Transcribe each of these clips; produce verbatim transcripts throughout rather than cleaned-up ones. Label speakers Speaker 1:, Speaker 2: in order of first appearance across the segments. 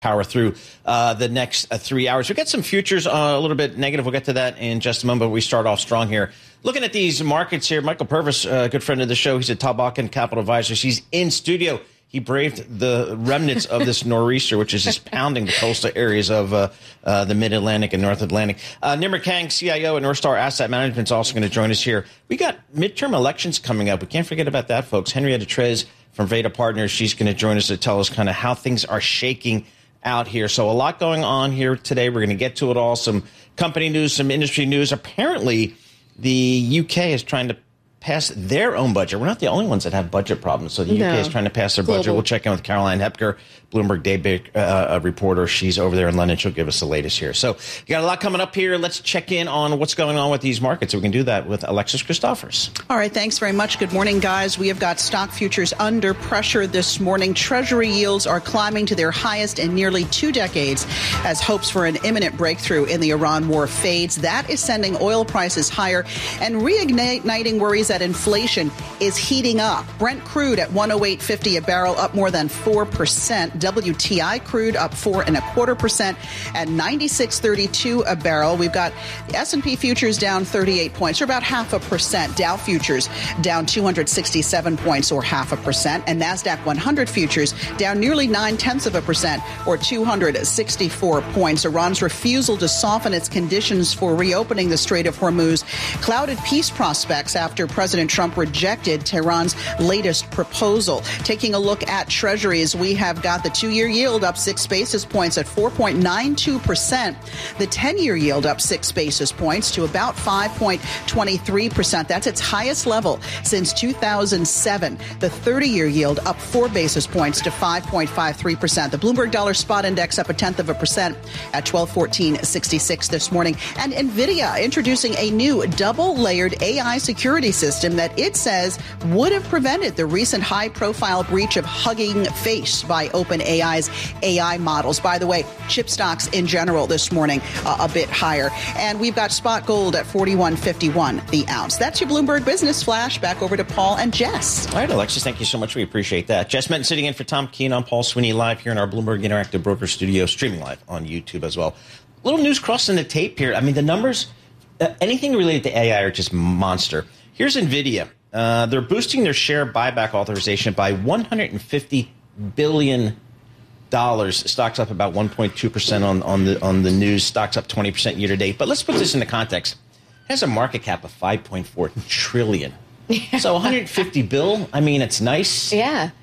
Speaker 1: power through uh, the next uh, three hours. We got some futures uh, a little bit negative. We'll get to that in just a moment, but we start off strong here. Looking at these markets here, Michael Purvis, a uh, good friend of the show, he's at Tal Bachman Capital Advisors. He's in studio. He braved the remnants of this nor'easter, which is just pounding the coastal areas of uh, uh, the Mid-Atlantic and North Atlantic. Uh, Nimmer Kang, C I O at North Star Asset Management, is also going to join us here. We got midterm elections coming up. We can't forget about that, folks. Henrietta Trez from Veda Partners, she's going to join us to tell us kind of how things are shaking out here. So a lot going on here today. We're going to get to it all. Some company news, some industry news. Apparently, the U K is trying to pass their own budget. We're not the only ones that have budget problems. So the no. U K is trying to pass their budget. Global. We'll check in with Caroline Hepker, Bloomberg Daybreak uh, reporter. She's over there in London. She'll give us the latest here. So you got a lot coming up here. Let's check in on what's going on with these markets. So we can do that with Alexis Christophers.
Speaker 2: All right. Thanks very much. Good morning, guys. We have got stock futures under pressure this morning. Treasury yields are climbing to their highest in nearly two decades as hopes for an imminent breakthrough in the Iran war fades. That is sending oil prices higher and reigniting worries that inflation is heating up. Brent crude at one oh eight fifty a barrel, up more than four percent. W T I crude up four and a quarter percent at ninety-six thirty-two a barrel. We've got the S and P futures down thirty-eight points, or about half a percent. Dow futures down two hundred sixty-seven points, or half a percent. And NASDAQ one hundred futures down nearly nine tenths of a percent, or two hundred sixty-four points. Iran's refusal to soften its conditions for reopening the Strait of Hormuz clouded peace prospects after President Trump rejected Tehran's latest proposal. Taking a look at treasuries, we have got the two-year yield up six basis points at four point nine two percent. The ten-year yield up six basis points to about five point two three percent. That's its highest level since two thousand seven. The thirty-year yield up four basis points to five point five three percent. The Bloomberg Dollar Spot Index up a tenth of a percent at twelve fourteen sixty-six this morning. And NVIDIA introducing a new double-layered A I security system that it says would have prevented the recent high-profile breach of Hugging Face by OpenAI's A I models. By the way, chip stocks in general this morning uh, a bit higher. And we've got spot gold at forty-one fifty-one the ounce. That's your Bloomberg Business Flash. Back over to Paul and Jess.
Speaker 1: All right, Alexis, thank you so much. We appreciate that. Jess Menton sitting in for Tom Keene. I'm Paul Sweeney, live here in our Bloomberg Interactive Broker Studio, streaming live on YouTube as well. Little news crossing the tape here. I mean, the numbers, uh, anything related to A I are just monster. Here's NVIDIA. Uh, they're boosting their share buyback authorization by one hundred fifty billion dollars. Stock's up about one point two percent on, on the on the news. Stock's up twenty percent year to date. But let's put this into context. It has a market cap of five point four trillion dollars. Yeah. So one hundred fifty bill, I mean, it's nice.
Speaker 3: Yeah.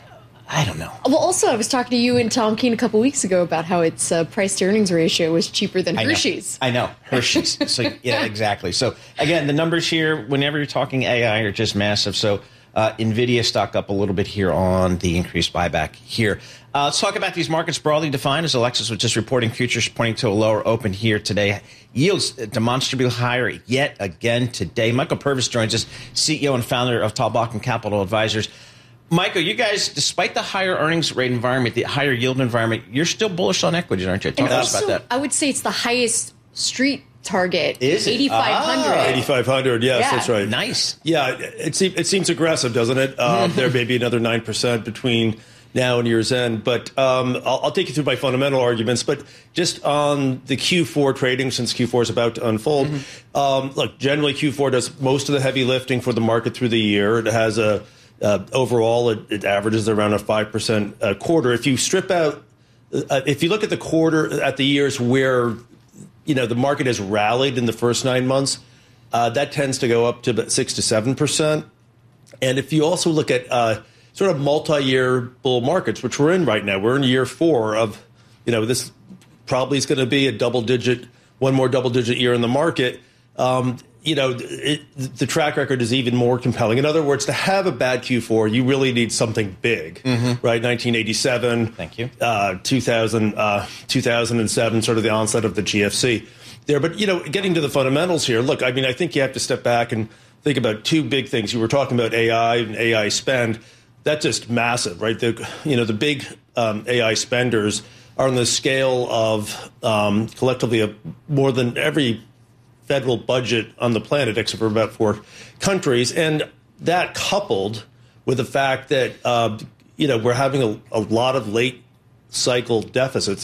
Speaker 1: I don't know.
Speaker 3: Well, also, I was talking to you and Tom Keene a couple weeks ago about how its uh, price-to-earnings ratio was cheaper than
Speaker 1: I
Speaker 3: Hershey's.
Speaker 1: Know. I know, Hershey's. So yeah, exactly. So again, the numbers here, whenever you're talking A I, are just massive. So uh, NVIDIA stock up a little bit here on the increased buyback here. Uh, let's talk about these markets broadly defined, as Alexis was just reporting. Futures pointing to a lower open here today. Yields demonstrably higher yet again today. Michael Purvis joins us, C E O and founder of Tal Bachman Capital Advisors. Michael, you guys, despite the higher earnings rate environment, the higher yield environment, you're still bullish on equities, aren't you? Talk to us about that.
Speaker 3: I would say it's the highest street target.
Speaker 1: Is it?
Speaker 3: eighty-five hundred.
Speaker 4: Ah. eighty-five hundred, yes, yeah. That's right.
Speaker 1: Nice.
Speaker 4: Yeah, it, seems, it seems aggressive, doesn't it? Uh, there may be another nine percent between now and year's end. But um, I'll, I'll take you through my fundamental arguments. But just on the Q four trading, since Q four is about to unfold, mm-hmm. um, look, generally Q four does most of the heavy lifting for the market through the year. It has a Uh, overall, it, it averages around a five percent a quarter. If you strip out, uh, if you look at the quarter, at the years where, you know, the market has rallied in the first nine months, uh, that tends to go up to about six to seven percent. And if you also look at uh, sort of multi-year bull markets, which we're in right now, we're in year four of, you know, this probably is going to be a double-digit, one more double-digit year in the market. Um, You know, it, the track record is even more compelling. In other words, to have a bad Q four, you really need something big, mm-hmm. right? nineteen eighty-seven,
Speaker 1: thank you,
Speaker 4: uh, two thousand, uh, two thousand seven, sort of the onset of the G F C there. But, you know, getting to the fundamentals here, look, I mean, I think you have to step back and think about two big things. You were talking about A I and A I spend. That's just massive, right? The, you know, the big um, A I spenders are on the scale of um, collectively of more than every federal budget on the planet, except for about four countries. And that coupled with the fact that, uh, you know, we're having a, a lot of late cycle deficits.